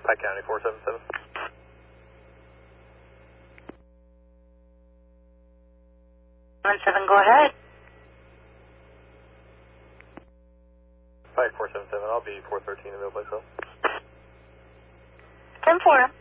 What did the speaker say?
Pike County 477. Go ahead. Pike 477, I'll be 413 available myself. 10-4.